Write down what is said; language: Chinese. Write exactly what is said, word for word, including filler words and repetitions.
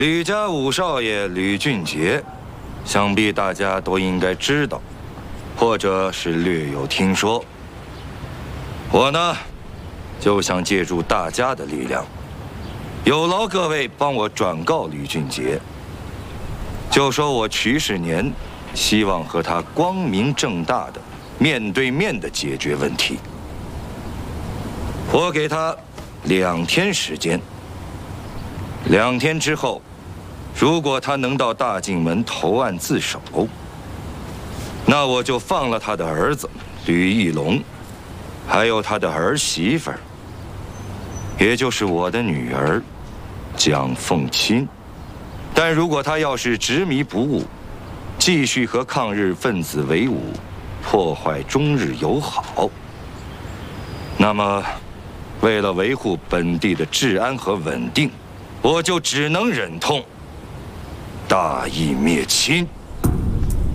吕家五少爷吕俊杰，想必大家都应该知道，或者是略有听说。我呢，就想借助大家的力量，有劳各位帮我转告吕俊杰，就说我瞿世年希望和他光明正大的面对面的解决问题。我给他两天时间，两天之后。 如果他能到大晋门投案自首，那我就放了他的儿子吕义龙，还有他的儿媳妇儿，也就是我的女儿蒋凤钦。但如果他要是执迷不悟，继续和抗日分子为伍，破坏中日友好，那么为了维护本地的治安和稳定，我就只能忍痛。 大义灭亲。